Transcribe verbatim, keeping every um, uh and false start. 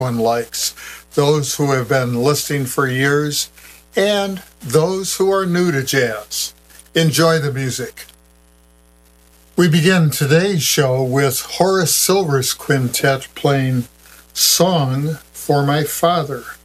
everyone likes, those who have been listening for years, and those who are new to jazz. Enjoy the music. We begin today's show with Horace Silver's quintet playing Song for My Father.